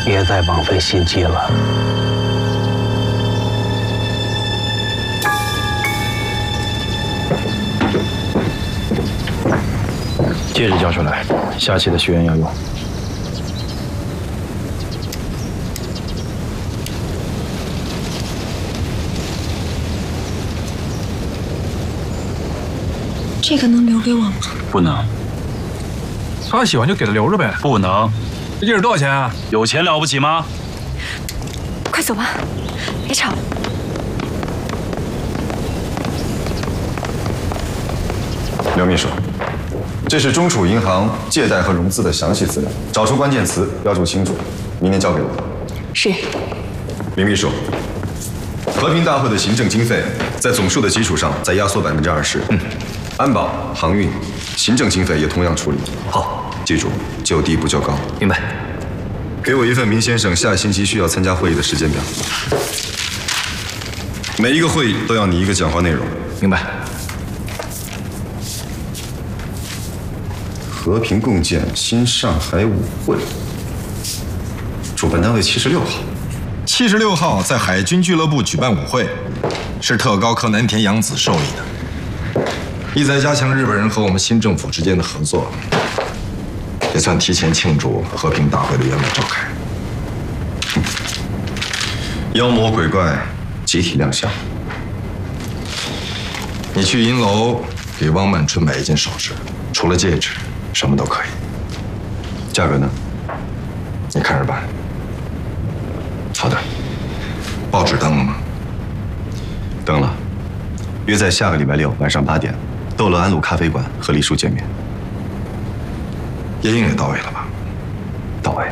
别再枉费心机了。 戒指交出来，下期的学员要用。 这个能留给我吗？ 不能。 他喜欢就给他留着呗。 不能。 这戒指多少钱啊？ 有钱了不起吗？ 快走吧，别吵。 刘秘书，这是中储银行借贷和融资的详细资料，找出关键词，标注清楚，明天交给我。 是。 林秘书，和平大会的行政经费在总数的基础上再压缩20%。安保、航运、行政经费也同样处理。 好， 记住，就低不就高。 明白。 给我一份明先生下星期需要参加会议的时间表。每一个会议都要拟一个讲话内容。 明白。 和平共建新上海舞会，主办单位76号。 76号在海军俱乐部举办舞会，是特高科南田洋子授意的，意在加强日本人和我们新政府之间的合作，也算提前庆祝和平大会的圆满召开。 妖魔鬼怪集体亮相。 你去银楼给汪曼春买一件首饰，除了戒指，什么都可以。 价格呢？ 你看着办。好的。报纸登了吗？ 登了。约在下个礼拜6晚上8点，逗乐安路咖啡馆和黎叔见面。 夜莺也到位了吧？ 到位。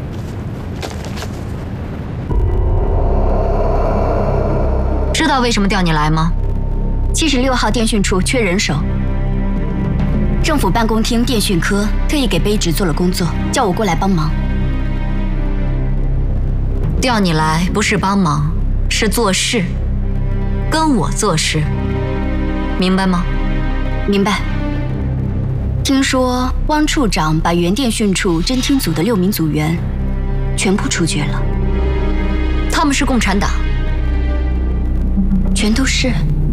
知道为什么调你来吗 ？76号电讯处缺人手，政府办公厅电讯科特意给卑职做了工作，叫我过来帮忙。 调你来不是帮忙，是做事，跟我做事，明白吗？ 明白。听说汪处长把原电讯处侦听组的6名组员全部处决了。 他们是共产党？ 全都是。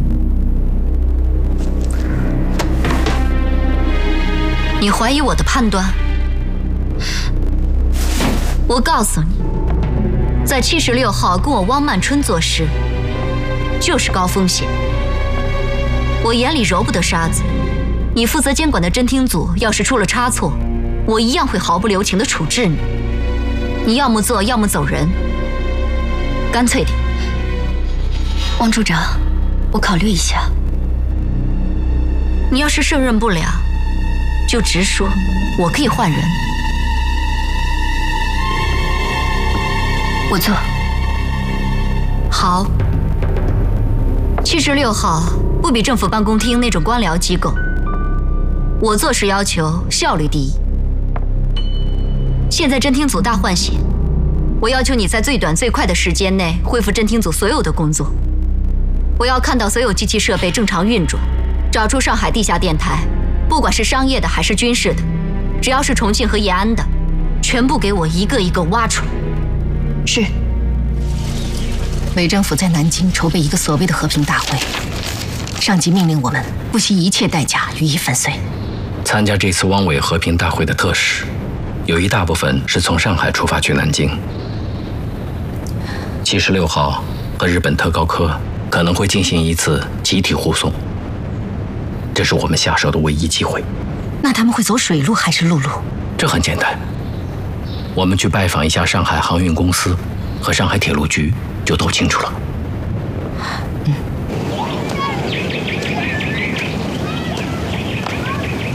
你怀疑我的判断？我告诉你，在76号跟我汪曼春做事，就是高风险。我眼里揉不得沙子。你负责监管的侦听组要是出了差错，我一样会毫不留情地处置你。你要么做，要么走人，干脆点。 汪处长，我考虑一下。 你要是胜任不了，就直说，我可以换人。 我做。 好。76号不比政府办公厅那种官僚机构。我做事要求效率第一。现在侦听组大换血，我要求你在最短最快的时间内恢复侦听组所有的工作。我要看到所有机器设备正常运转，找出上海地下电台，不管是商业的还是军事的，只要是重庆和延安的，全部给我一个一个挖出来。 是。 伪政府在南京筹备一个所谓的和平大会，上级命令我们不惜一切代价予以粉碎。 参加这次汪伪和平大会的特使，有一大部分是从上海出发去南京。76号和日本特高科可能会进行一次集体护送，这是我们下手的唯一机会。 那他们会走水路还是陆路？ 这很简单，我们去拜访一下上海航运公司和上海铁路局，就都清楚了。